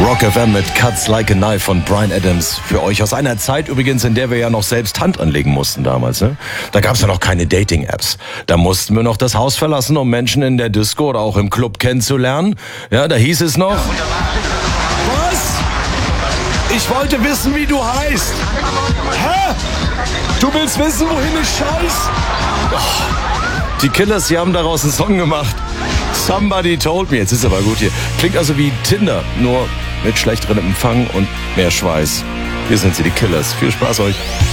Rock FM mit Cuts Like a Knife von Bryan Adams. Für euch aus einer Zeit übrigens, in der wir ja noch selbst Hand anlegen mussten damals. Ne? Da gab es ja noch keine Dating-Apps. Da mussten wir noch das Haus verlassen, um Menschen in der Disco oder auch im Club kennenzulernen. Ja, da hieß es noch... Was? Ich wollte wissen, wie du heißt. Hä? Du willst wissen, wohin ich scheiß? Oh, die Killers, die haben daraus einen Song gemacht. Somebody Told Me. Jetzt ist aber gut hier. Klingt also wie Tinder, nur mit schlechterem Empfang und mehr Schweiß. Hier sind sie, die Killers. Viel Spaß euch.